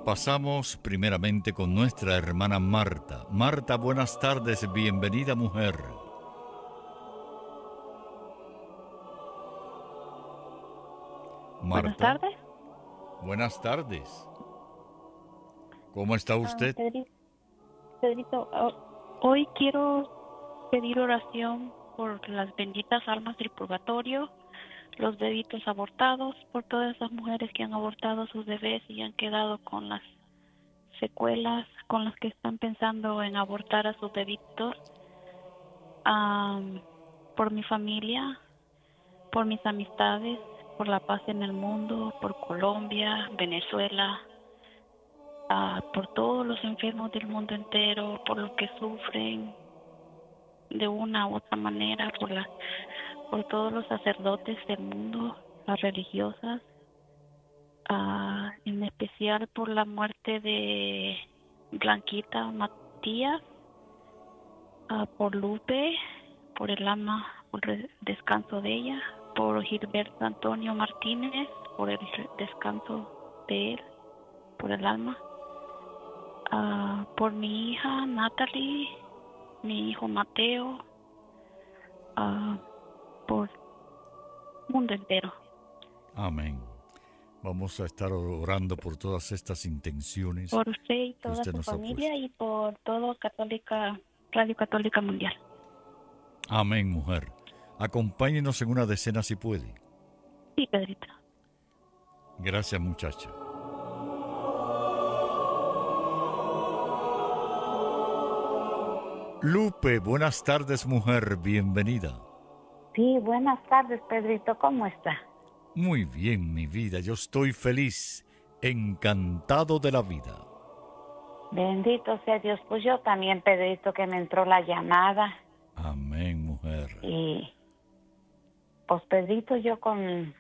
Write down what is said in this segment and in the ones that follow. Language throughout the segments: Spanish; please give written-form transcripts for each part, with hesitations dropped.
Pasamos primeramente con nuestra hermana Marta. Marta, buenas tardes, bienvenida mujer. Buenas Marta, tardes. buenas tardes. ¿Cómo está usted? Pedrito, hoy quiero pedir oración por las benditas almas del purgatorio, los bebitos abortados, por todas esas mujeres que han abortado a sus bebés y han quedado con las secuelas, con las que están pensando en abortar a sus bebitos, por mi familia, por mis amistades, por la paz en el mundo, por Colombia, Venezuela, por todos los enfermos del mundo entero, por los que sufren de una u otra manera, por todos los sacerdotes del mundo, las religiosas, en especial por la muerte de Blanquita Matías, por Lupe, por el alma, por el descanso de ella, por Gilberto Antonio Martínez, por el descanso de él, por el alma. Por mi hija Natalie, mi hijo Mateo, por el mundo entero. Amén. Vamos a estar orando por todas estas intenciones Por usted y que toda usted su nos ha familia puesto. y por todo Radio Católica Mundial. Amén, mujer. Acompáñenos en una decena si puede. Sí, Pedrito. Gracias, muchacha. Lupe, buenas tardes, mujer. Bienvenida. Sí, buenas tardes, Pedrito. ¿Cómo está? Muy bien, mi vida. Yo estoy feliz, encantado de la vida. Bendito sea Dios. Pues yo también, Pedrito, que me entró la llamada. Amén, mujer. Y pues, Pedrito, yo con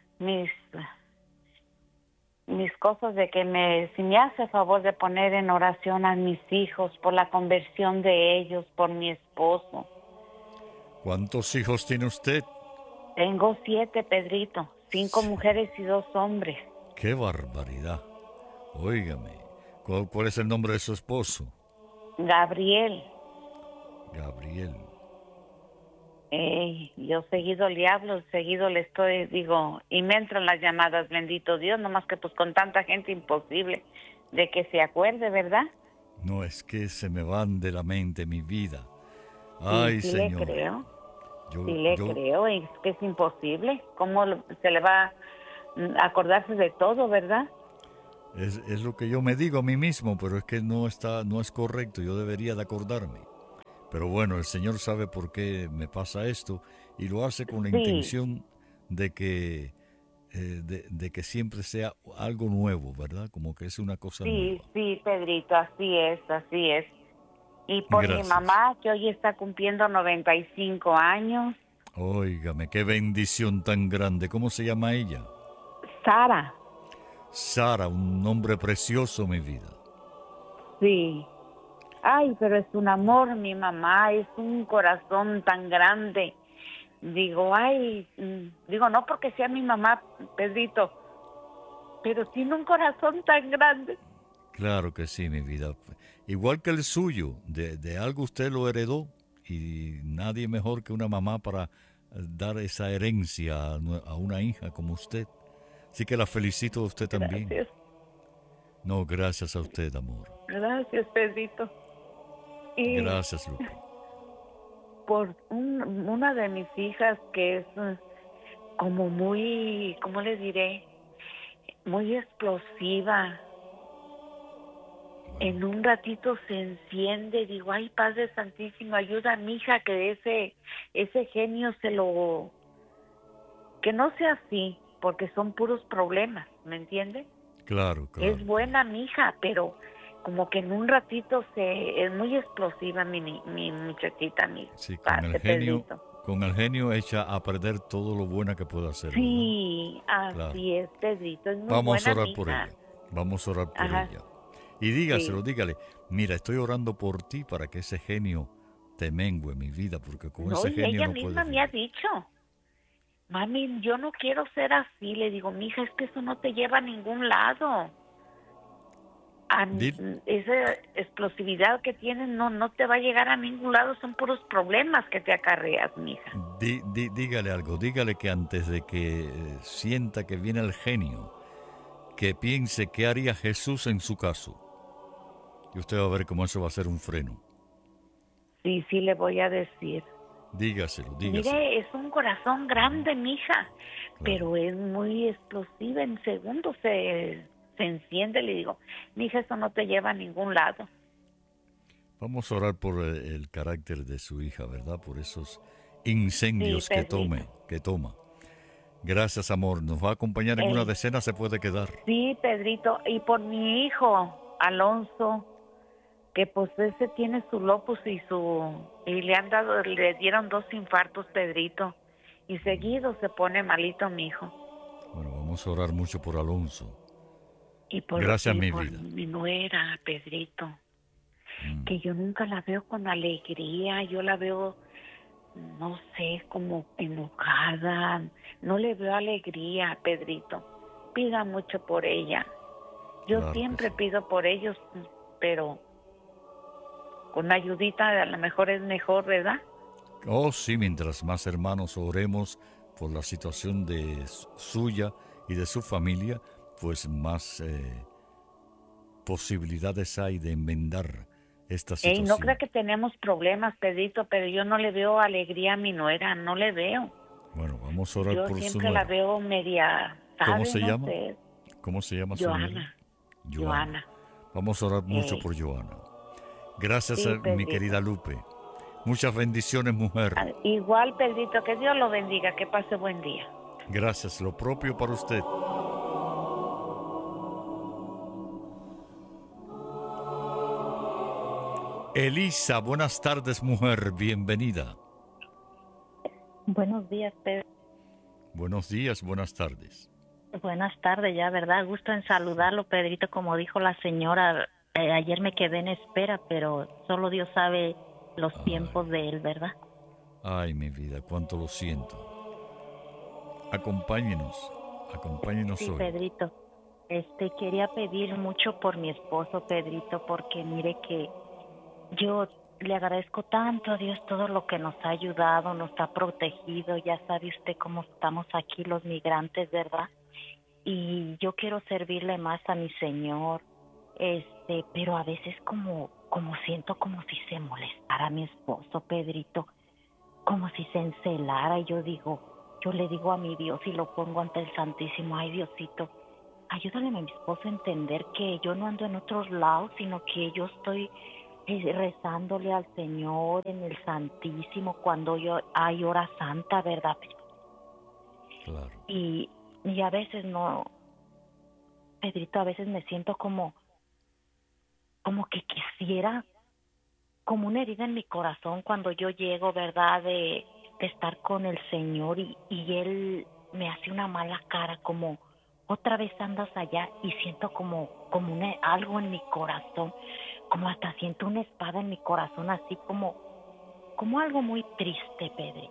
mis cosas de que si me hace favor de poner en oración a mis hijos por la conversión de ellos, por mi esposo. ¿Cuántos hijos tiene usted? Tengo 7, Pedrito. 5 Sí. mujeres y 2 hombres. ¡Qué barbaridad! Óigame, ¿cuál es el nombre de su esposo? Gabriel. Gabriel. Yo seguido le hablo, seguido le digo, y me entran las llamadas, bendito Dios, nomás que pues con tanta gente imposible de que se acuerde, ¿verdad? No es que se me van de la mente mi vida. Sí, Ay, sí le Señor. creo, sí Yo, le yo, creo, y es que es imposible, ¿cómo se le va a acordarse de todo, verdad? es lo que yo me digo a mí mismo, pero es que no es correcto. Yo debería de acordarme. Pero bueno, el Señor sabe por qué me pasa esto y lo hace con la Sí, intención de que, de que siempre sea algo nuevo, ¿verdad? Como que es una cosa sí, nueva. sí, Pedrito, así es, así es. Y por mi Gracias. mamá, que hoy está cumpliendo 95 años, Óigame, qué bendición tan grande. ¿Cómo se llama ella? Sara, Sara, un nombre precioso, mi vida. sí. Ay, pero es un amor, mi mamá, es un corazón tan grande. Digo, ay, digo, no porque sea mi mamá, Pedrito, pero tiene un corazón tan grande. Claro que sí, mi vida. Igual que el suyo, de algo usted lo heredó y nadie mejor que una mamá para dar esa herencia a una hija como usted. Así que la felicito a usted también. Gracias, No, gracias a usted, amor. gracias, Pedrito. Y Gracias, Lupe. por una de mis hijas que es como muy, ¿cómo le diré? Muy explosiva. En un ratito se enciende, digo, ay, Padre Santísimo, ayuda a mi hija que ese genio que no sea así, porque son puros problemas, ¿me entiende? Claro, Es claro, claro. buena mi hija, pero como que en un ratito es muy explosiva mi muchachita, mi Sí, padre Pedrito. con el genio echa a perder todo lo buena que pueda hacer, ¿verdad? Sí, Claro. así es, Pedrito, es muy Vamos a buena orar mi por hija. ella. Vamos a orar por Ajá, ella. Y sí. dígale, mira, estoy orando por ti para que ese genio te mengue mi vida, porque con No, ese y genio ella no misma puedes me ha vivir. dicho, mami, yo no quiero ser así. Le digo, mija, es que eso no te lleva a ningún lado. Di- esa explosividad que tienes no te va a llegar a ningún lado, son puros problemas que te acarreas, mija. dígale algo, dígale que antes de que sienta que viene el genio, que piense qué haría Jesús en su caso. Y usted va a ver cómo eso va a ser un freno. Sí, sí, le voy a decir. Dígaselo. Mire, es un corazón grande, mija, Claro. pero es muy explosiva. En segundos se enciende. Le digo, mija, eso no te lleva a ningún lado. Vamos a orar por el carácter de su hija, ¿verdad? Por esos incendios Sí, que Pedrito. toma. Gracias, amor. Nos va a acompañar en una decena, se puede quedar. Sí, Pedrito, y por mi hijo, Alonso, que pues ese tiene su lupus y le dieron 2 infartos, Pedrito, y seguido se pone malito mi hijo. Bueno, vamos a orar mucho por Alonso. Y Gracias, mi por vida. mi nuera, Pedrito, Mm. que yo nunca la veo con alegría, yo la veo, no sé, como enojada, no le veo alegría, Pedrito. Pida mucho por ella. Yo Claro que siempre sí. pido por ellos, pero con ayudita a lo mejor es mejor, ¿verdad? Oh, sí, mientras más hermanos oremos por la situación de suya y de su familia, pues más posibilidades hay de enmendar esta Ey, no crea situación. que tenemos problemas, Pedrito, pero yo no le veo alegría a mi nuera, no le veo. Bueno, vamos a orar Yo por su siempre la nuera. veo media, ¿Cómo ¿sabe? se No llama? sé. ¿Cómo se llama su nuera? Joana, Joana. Joana. Vamos a orar mucho Ey, por Joana. Gracias, sí, mi Pedrito. querida Lupe. Muchas bendiciones, mujer. Igual, Pedrito, que Dios lo bendiga, que pase buen día. Gracias, lo propio para usted. Elisa, buenas tardes, mujer, bienvenida. Buenos días, Pedro. Buenos días, buenas tardes. Buenas tardes, ya, ¿verdad? Gusto en saludarlo, Pedrito. Como dijo la señora, ayer me quedé en espera, pero solo Dios sabe los tiempos de él, ¿verdad? Ay, mi vida, cuánto lo siento. Acompáñenos Sí, hoy. Pedrito. Quería pedir mucho por mi esposo, Pedrito, porque mire que yo le agradezco tanto a Dios todo lo que nos ha ayudado, nos ha protegido. Ya sabe usted cómo estamos aquí los migrantes, ¿verdad? Y yo quiero servirle más a mi Señor, pero a veces como siento como si se molestara a mi esposo, Pedrito, como si se encelara. Y yo le digo a mi Dios y lo pongo ante el Santísimo: ay, Diosito, ayúdale a mi esposo a entender que yo no ando en otros lados, sino que yo estoy rezándole al Señor en el Santísimo cuando hay hora santa, ¿verdad? Claro. Y a veces no, Pedrito, a veces me siento como que quisiera, como una herida en mi corazón cuando yo llego, ¿verdad? De estar con el Señor y Él me hace una mala cara, como otra vez andas allá, y siento como algo en mi corazón, como hasta siento una espada en mi corazón, así como algo muy triste, Pedrito.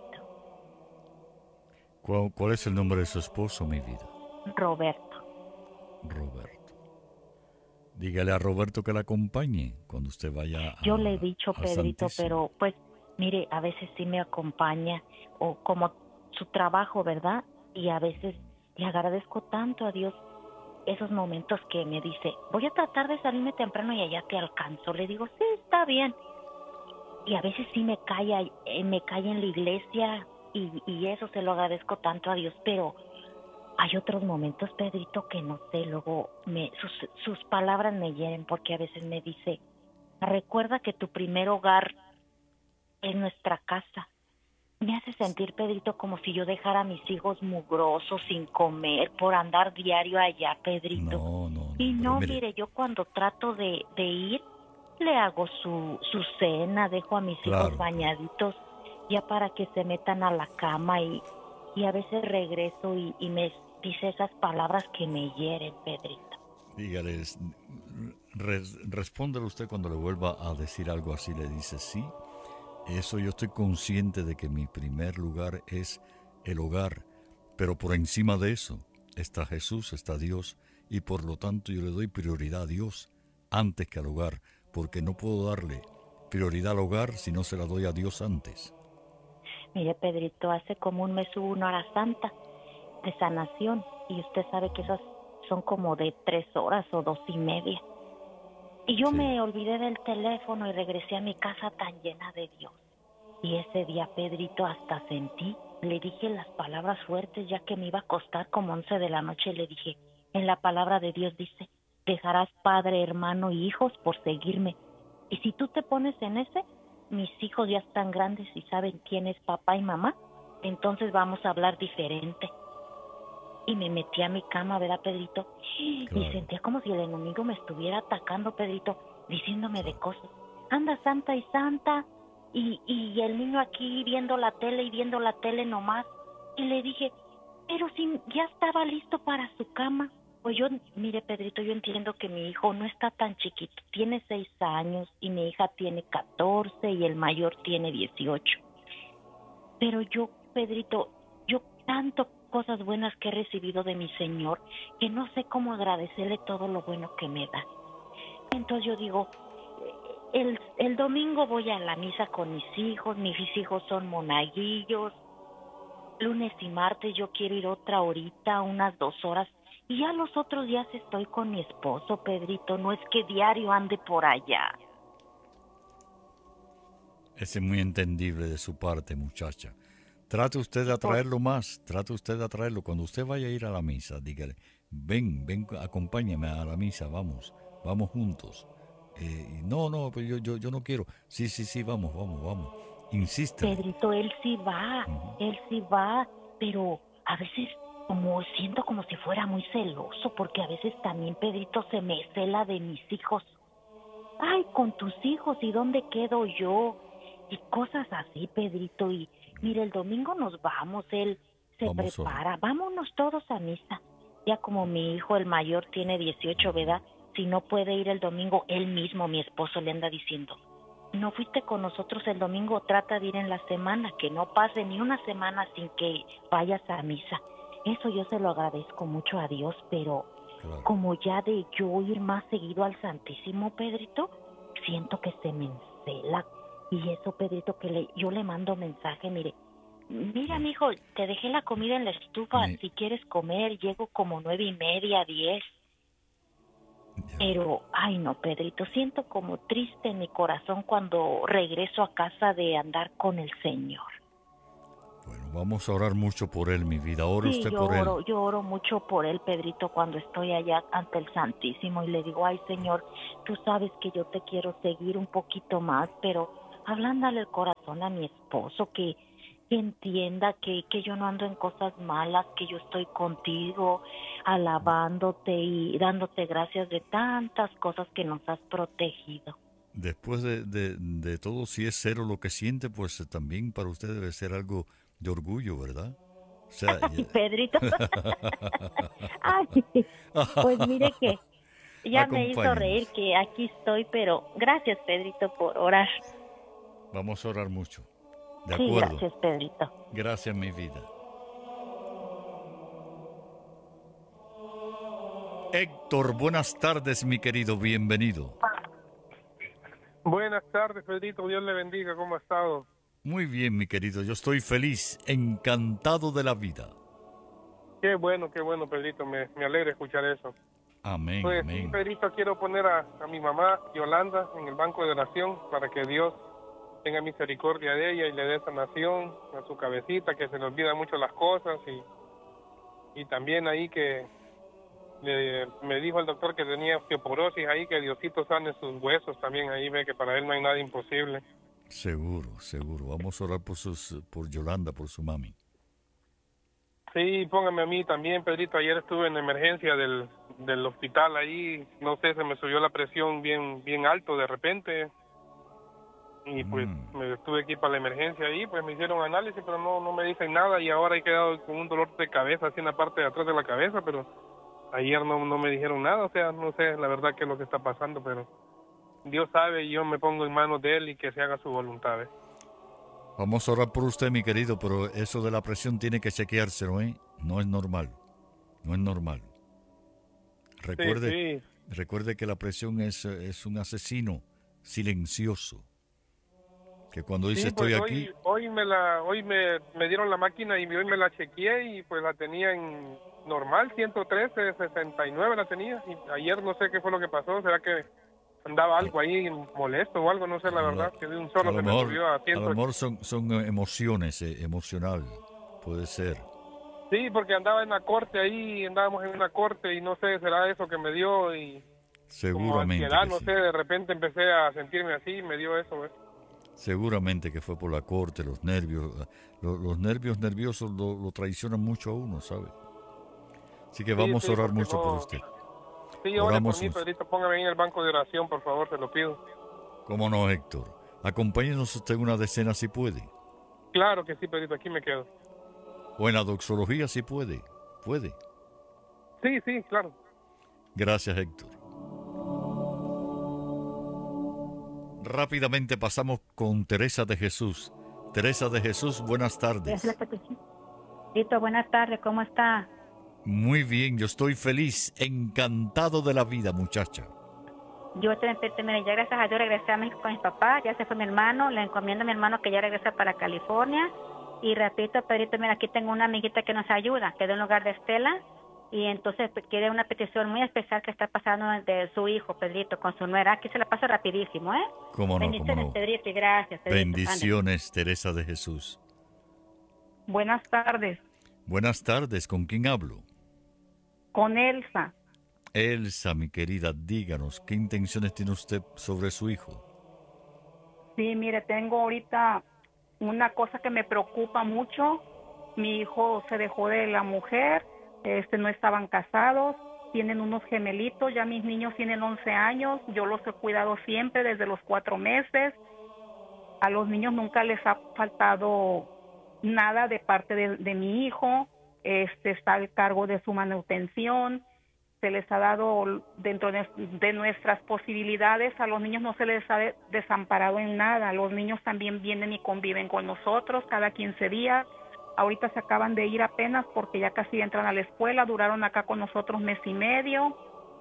¿Cuál es el nombre de su esposo, mi vida? Roberto. Roberto. Dígale a Roberto que la acompañe cuando usted vaya Yo le he dicho, al Pedrito, Santísimo. pero pues, mire, a veces sí me acompaña, o como su trabajo, ¿verdad? Y a veces le agradezco tanto a Dios esos momentos que me dice: voy a tratar de salirme temprano y allá te alcanzo. Le digo: sí, está bien. Y a veces sí me cae en la iglesia, y eso se lo agradezco tanto a Dios, pero hay otros momentos, Pedrito, que no sé, luego sus palabras me hieren, porque a veces me dice: recuerda que tu primer hogar es nuestra casa. Me hace sentir, Pedrito, como si yo dejara a mis hijos mugrosos, sin comer, por andar diario allá, Pedrito. No, Y pero no, mire, mire, yo cuando trato de ir, le hago su cena, dejo a mis hijos claro. bañaditos ya para que se metan a la cama, y a veces regreso y me dice esas palabras que me hieren, Pedrito. Dígale, respóndele usted cuando le vuelva a decir algo así, le dice: sí, eso yo estoy consciente de que mi primer lugar es el hogar, pero por encima de eso está Jesús, está Dios, y por lo tanto yo le doy prioridad a Dios antes que al hogar, porque no puedo darle prioridad al hogar si no se la doy a Dios antes. Mire, Pedrito, hace como un mes hubo una hora santa de sanación y usted sabe que esas son como de 3 horas o 2:30. Y yo Sí. me olvidé del teléfono y regresé a mi casa tan llena de Dios. Y ese día, Pedrito, hasta sentí, le dije las palabras fuertes ya que me iba a acostar como 11 de la noche. Le dije, en la palabra de Dios dice, dejarás padre, hermano y hijos por seguirme. Y si tú te pones en ese, mis hijos ya están grandes y saben quién es papá y mamá, entonces vamos a hablar diferente. Y me metí a mi cama, ¿verdad, Pedrito? Claro. Y sentía como si el enemigo me estuviera atacando, Pedrito, diciéndome de cosas. Anda santa y santa, y el niño aquí viendo la tele nomás. Y le dije, pero si ya estaba listo para su cama. Pues yo, mire, Pedrito, yo entiendo que mi hijo no está tan chiquito. Tiene 6 años y mi hija tiene 14 y el mayor tiene 18. Pero yo, Pedrito, yo tanto cosas buenas que he recibido de mi Señor que no sé cómo agradecerle todo lo bueno que me da. Entonces yo digo, el domingo voy a la misa con mis hijos son monaguillos. Lunes y martes yo quiero ir otra horita, unas 2 horas. Y ya los otros días estoy con mi esposo, Pedrito. No es que diario ande por allá. Ese es muy entendible de su parte, muchacha. Trate usted de atraerlo más, trate usted de atraerlo. Cuando usted vaya a ir a la misa, dígale, ven, acompáñame a la misa, vamos juntos. No, pues yo no quiero. Sí, vamos. Insístele. Pedrito, él sí va, pero a veces como siento como si fuera muy celoso, porque a veces también, Pedrito, se me cela de mis hijos. Ay, con tus hijos, ¿y dónde quedo yo? Y cosas así, Pedrito. Y mire, el domingo nos vamos, él se prepara. Vámonos todos a misa. Ya como mi hijo, el mayor, tiene 18, ¿verdad? Si no puede ir el domingo, él mismo, mi esposo, le anda diciendo, no fuiste con nosotros el domingo, trata de ir en la semana, que no pase ni una semana sin que vayas a misa. Eso yo se lo agradezco mucho a Dios, pero claro, como ya de yo ir más seguido al Santísimo, Pedrito, siento que se me encela. Y eso, Pedrito, que yo le mando mensaje, mira, mijo, te dejé la comida en la estufa, si quieres comer, llego como 9:30, 10. Ya. Pero, ay no, Pedrito, siento como triste en mi corazón cuando regreso a casa de andar con el Señor. Bueno, vamos a orar mucho por él, mi vida. Ore usted por él. Yo oro mucho por él, Pedrito, cuando estoy allá ante el Santísimo y le digo, ay, Señor, tú sabes que yo te quiero seguir un poquito más, pero hablándole el corazón a mi esposo, que entienda que yo no ando en cosas malas, que yo estoy contigo, alabándote y dándote gracias de tantas cosas que nos has protegido. Después de todo, si es cero lo que siente, pues también para usted debe ser algo de orgullo, ¿verdad? O sea, ay, Pedrito. Ay, pues mire que ya me hizo reír que aquí estoy, pero gracias, Pedrito, por orar. Vamos a orar mucho. De sí, acuerdo. Gracias, Pedrito. Gracias, mi vida. Héctor, buenas tardes, mi querido, bienvenido. Buenas tardes, Pedrito, Dios le bendiga, ¿cómo ha estado? Muy bien, mi querido, yo estoy feliz, encantado de la vida. Qué bueno, Pedrito, me alegra escuchar eso. Amén, pues, amén. Sí, Pedrito, quiero poner a mi mamá, Yolanda, en el banco de oración para que Dios tenga misericordia de ella y le dé sanación a su cabecita, que se le olvidan mucho las cosas, y también ahí que me dijo el doctor que tenía osteoporosis ahí, que Diosito sane sus huesos también, ahí ve que para él no hay nada imposible. Seguro, vamos a orar por Yolanda, por su mami. Sí, póngame a mí también, Pedrito, ayer estuve en emergencia del hospital ahí, no sé, se me subió la presión bien alto de repente, y pues me estuve aquí para la emergencia ahí, pues me hicieron análisis, pero no me dicen nada, y ahora he quedado con un dolor de cabeza así en la parte de atrás de la cabeza, pero ayer no me dijeron nada, o sea, no sé la verdad qué es lo que está pasando, pero Dios sabe y yo me pongo en manos de Él y que se haga su voluntad. Vamos a orar por usted, mi querido, pero eso de la presión tiene que chequeárselo, ¿eh? No es normal, Recuerde, sí. Recuerde que la presión es un asesino silencioso, que cuando dice Sí, estoy pues aquí, hoy me dieron la máquina y hoy me la chequeé y pues la tenía en normal, 113, 69 la tenía. Y ayer no sé qué fue lo que pasó, será que andaba algo ahí molesto o algo, no sé la verdad, que de un a solo lo se me mejor, subió a a lo 100. mejor son emociones, emocional, puede ser. Sí, porque andaba en la corte ahí, andábamos en una corte y no sé, será eso que me dio y como Seguramente ansiedad, que no sí. sé, de repente empecé a sentirme así y me dio eso, ¿ves? Seguramente que fue por la corte, los nervios. Los nervios nerviosos lo traicionan mucho a uno, ¿sabe? Así que Sí, vamos a sí, orar porque mucho por no... usted. Sí, ore por Oramos mí, un... Pedrito, póngame ahí en el banco de oración, por favor, se lo pido. ¿Cómo no, Héctor? Acompáñenos usted en una decena si puede. Claro que sí, Pedrito, aquí me quedo. O en la doxología si puede. Puede. Sí, sí, claro. Gracias, Héctor. Rápidamente pasamos con Teresa de Jesús. Teresa de Jesús, buenas Es la tardes. petición. Tito, buenas tardes, ¿cómo está? Muy bien, yo estoy feliz, encantado de la vida, muchacha. Yo mire, ya gracias a Dios regresé a México con mis papás, ya se fue mi hermano, le encomiendo a mi hermano que ya regresa para California. Y repito, Pedrito, mira, aquí tengo una amiguita que nos ayuda, que de un lugar de Estela, y entonces quiere una petición muy especial que está pasando de su hijo, Pedrito, con su nuera. Aquí se la paso rapidísimo, ¿eh? ¿Cómo no, cómo Bendiciones, no? Pedrito, y gracias, Pedrito. Ándale. Bendiciones, Teresa de Jesús. Buenas tardes, Buenas tardes, ¿con quién hablo? con Elsa. Elsa, mi querida, díganos, ¿qué intenciones tiene usted sobre su hijo? Sí, mire, tengo ahorita una cosa que me preocupa mucho. Mi hijo se dejó de la mujer, no estaban casados, tienen unos gemelitos, ya mis niños tienen 11 años, yo los he cuidado siempre desde los 4 meses. A los niños nunca les ha faltado nada de parte de mi hijo, está al cargo de su manutención, se les ha dado dentro de nuestras posibilidades, a los niños no se les ha desamparado en nada, los niños también vienen y conviven con nosotros cada 15 días, ahorita se acaban de ir apenas porque ya casi entran a la escuela, duraron acá con nosotros mes y medio,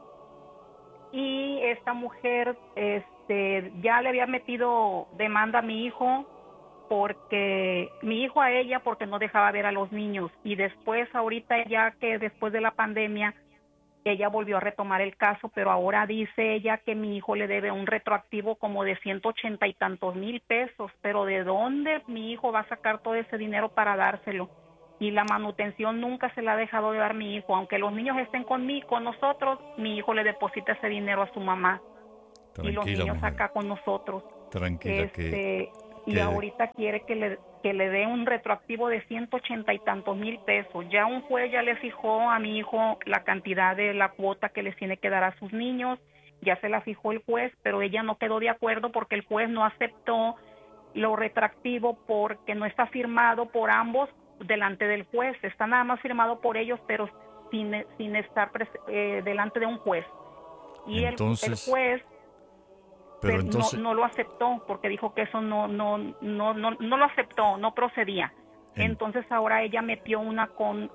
y esta mujer ya le había metido demanda a mi hijo, porque mi hijo a ella porque no dejaba ver a los niños, y después ahorita ya que después de la pandemia ella volvió a retomar el caso, pero ahora dice ella que mi hijo le debe un retroactivo como de 180 y tantos mil pesos, pero ¿de dónde mi hijo va a sacar todo ese dinero para dárselo? Y la manutención nunca se la ha dejado de dar mi hijo, aunque los niños estén conmigo, con nosotros, mi hijo le deposita ese dinero a su mamá. Y los Tranquila, niños mujer. acá con nosotros. Tranquila, Y ahorita quiere que le dé un retroactivo de 180 y tantos mil pesos. Ya un juez ya le fijó a mi hijo la cantidad de la cuota que les tiene que dar a sus niños, ya se la fijó el juez, pero ella no quedó de acuerdo porque el juez no aceptó lo retroactivo porque no está firmado por ambos delante del juez, está nada más firmado por ellos, pero sin estar delante de un juez. Y Entonces, el juez pero entonces, no lo aceptó porque dijo que eso no lo aceptó, no procedía. Entonces ahora ella metió una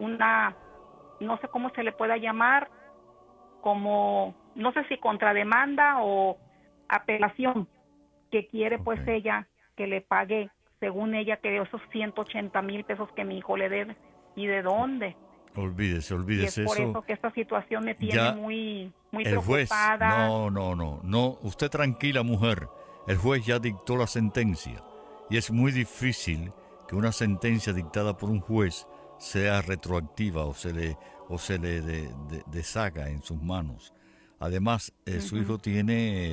no sé cómo se le pueda llamar, como no sé si contrademanda o apelación, que quiere pues Ok. ella que le pague, según ella, que esos 180 mil pesos que mi hijo le debe. ¿Y de dónde? olvídese Y es por eso. eso que esta situación me tiene Ya muy el juez, preocupada. no, usted tranquila, mujer. El juez ya dictó la sentencia y es muy difícil que una sentencia dictada por un juez sea retroactiva o se le deshaga en sus manos. Además, su hijo tiene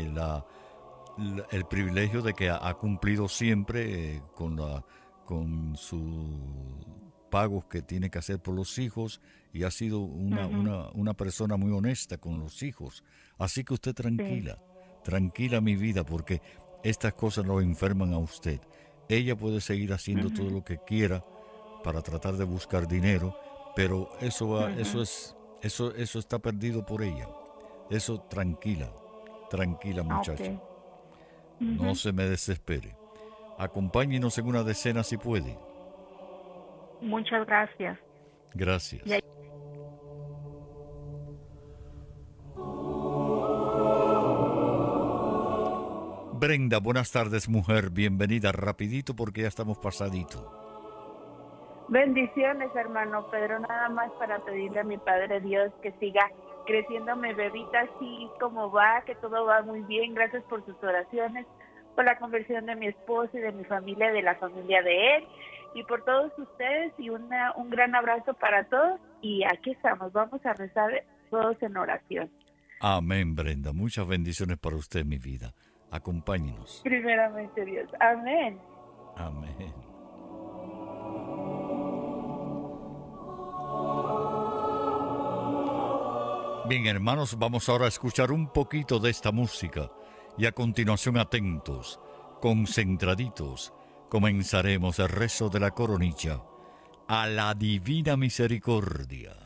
el privilegio de que ha cumplido siempre con sus pagos que tiene que hacer por los hijos y ha sido una persona muy honesta con los hijos. Así que usted tranquila, tranquila mi vida, porque estas cosas lo enferman a usted. Ella puede seguir haciendo todo lo que quiera para tratar de buscar dinero, pero eso está perdido por ella. Eso tranquila muchacha. Okay. No se me desespere. Acompáñenos en una decena si puede. Muchas gracias. Gracias. Y ahí- Brenda, buenas tardes, mujer. Bienvenida. Rapidito porque ya estamos pasadito. Bendiciones, hermano Pedro, nada más para pedirle a mi Padre Dios que siga creciendo mi bebita así como va, que todo va muy bien. Gracias por sus oraciones, por la conversión de mi esposo y de mi familia, de la familia de él, y por todos ustedes, y un gran abrazo para todos. Y aquí estamos, vamos a rezar todos en oración. Amén, Brenda. Muchas bendiciones para usted, mi vida. Acompáñenos. Primeramente Dios. Amén. Amén. Bien, hermanos, vamos ahora a escuchar un poquito de esta música y a continuación atentos, concentraditos, comenzaremos el rezo de la coronilla a la Divina Misericordia.